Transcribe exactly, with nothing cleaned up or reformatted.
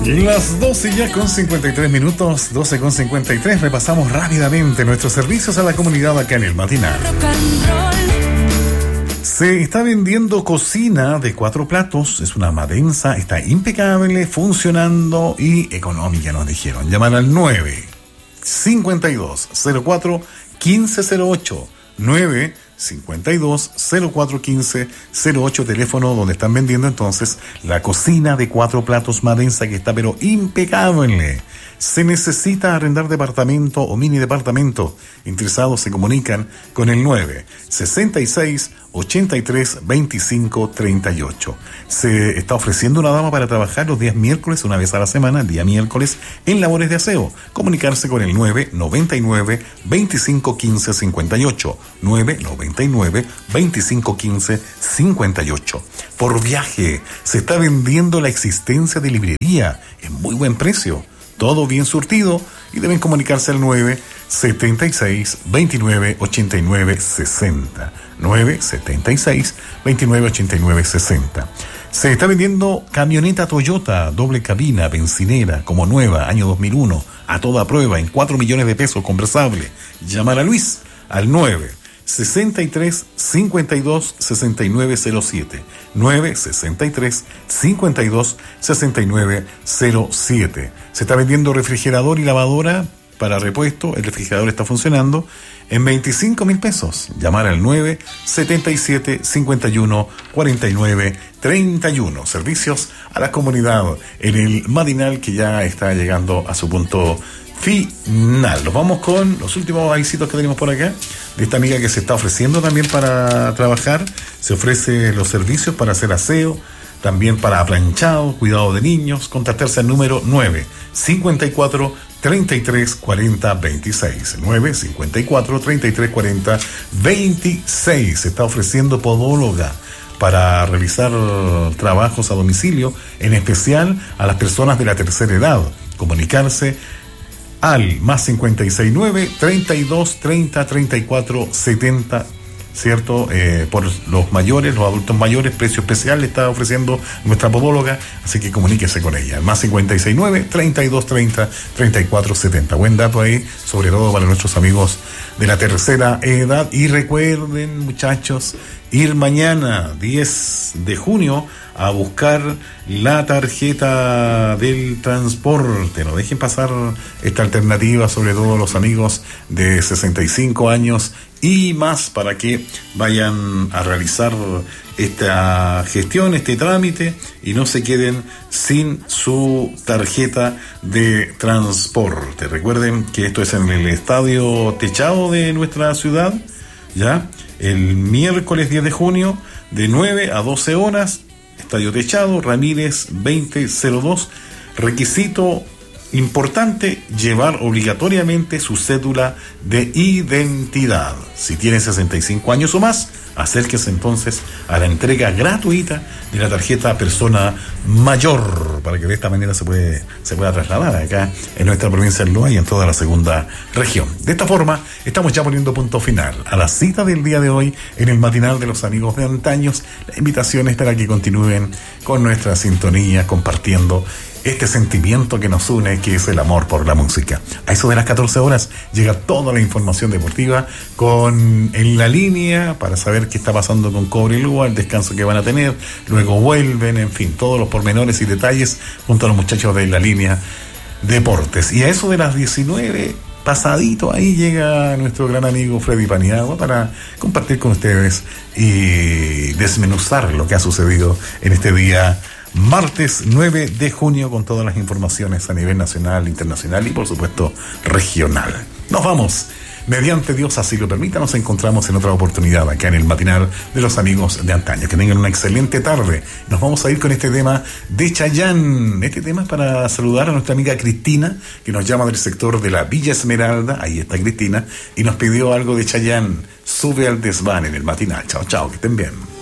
Las doce ya con cincuenta y tres minutos, doce con cincuenta y tres, repasamos rápidamente nuestros servicios a la comunidad acá en el matinal. Se está vendiendo cocina de cuatro platos, es una madensa, está impecable, funcionando y económica, nos dijeron. Llamar al nueve cincuenta y dos cero cuatro quince cero ocho, nueve cincuenta y dos cero cuatro quince cero ocho, teléfono donde están vendiendo entonces la cocina de cuatro platos madensa que está pero impecable. Se necesita arrendar departamento o mini departamento. Interesados se comunican con el nueve sesenta y seis ochenta y tres veinticinco treinta y ocho. Se está ofreciendo una dama para trabajar los días miércoles, una vez a la semana, el día miércoles, en labores de aseo. Comunicarse con el nueve noventa y nueve veinticinco quince cincuenta y ocho. nueve noventa y nueve veinticinco quince cincuenta y ocho. Por viaje, se está vendiendo la existencia de librería en muy buen precio. Todo bien surtido y deben comunicarse al nueve setenta y seis veintinueve ochenta y nueve sesenta. nueve setenta y seis veintinueve ochenta y nueve sesenta. Se está vendiendo camioneta Toyota, doble cabina, bencinera, como nueva, año dos mil uno, a toda prueba, en cuatro millones de pesos, conversable. Llamar a Luis al nueve sesenta y tres cincuenta y dos sesenta y nueve cero siete. nueve sesenta y tres cincuenta y dos sesenta y nueve cero siete. Se está vendiendo refrigerador y lavadora para repuesto. El refrigerador está funcionando en veinticinco mil pesos. Llamar al nueve setenta y siete cincuenta y uno cuarenta y nueve treinta y uno. Servicios a la comunidad en el matinal que ya está llegando a su punto final. Nos vamos con los últimos avisitos que tenemos por acá de esta amiga que se está ofreciendo también para trabajar. Se ofrece los servicios para hacer aseo, también para planchado, cuidado de niños. Contactarse al número nueve cincuenta y cuatro treinta y tres cuarenta veintiséis. nueve cincuenta y cuatro treinta y tres cuarenta veintiséis. Se está ofreciendo podóloga para realizar trabajos a domicilio, en especial a las personas de la tercera edad. Comunicarse al más cincuenta y seis nueve treinta y dos treinta treinta y cuatro setenta, ¿cierto? Eh, por los mayores, los adultos mayores, precio especial le está ofreciendo nuestra podóloga, así que comuníquese con ella. Más cincuenta y seis nueve treinta y dos treinta treinta y cuatro setenta. Buen dato ahí, sobre todo para nuestros amigos de la tercera edad. Y recuerden, muchachos, ir mañana, diez de junio, a buscar la tarjeta del transporte. No dejen pasar esta alternativa, sobre todo los amigos de sesenta y cinco años y más, para que vayan a realizar esta gestión, este trámite, y no se queden sin su tarjeta de transporte. Recuerden que esto es en el estadio techado de nuestra ciudad, ya, el miércoles diez de junio, de nueve a doce horas, estadio techado, Ramírez veinte cero dos. Requisito importante: llevar obligatoriamente su cédula de identidad. Si tiene sesenta y cinco años o más, acérquese entonces a la entrega gratuita de la tarjeta persona mayor, para que de esta manera se puede se pueda trasladar acá en nuestra provincia del Loa y en toda la segunda región. De esta forma, estamos ya poniendo punto final a la cita del día de hoy en el matinal de los amigos de antaños. La invitación es para que continúen con nuestra sintonía, compartiendo este sentimiento que nos une, que es el amor por la música. A eso de las catorce horas llega toda la información deportiva con En la Línea, para saber qué está pasando con Cobreloa, el descanso que van a tener, luego vuelven, en fin, todos los pormenores y detalles junto a los muchachos de En la Línea Deportes. Y a eso de las diecinueve, pasadito, ahí llega nuestro gran amigo Freddy Paniagua para compartir con ustedes y desmenuzar lo que ha sucedido en este día martes nueve de junio, con todas las informaciones a nivel nacional, internacional y por supuesto regional. Nos vamos. Mediante Dios así lo permita, nos encontramos en otra oportunidad acá en el matinal de los amigos de antaño. Que tengan una excelente tarde. Nos vamos a ir con este tema de Chayanne. Este tema es para saludar a nuestra amiga Cristina, que nos llama del sector de la Villa Esmeralda. Ahí está Cristina, y nos pidió algo de Chayanne. Sube al desván en el matinal. Chao, chao, que estén bien.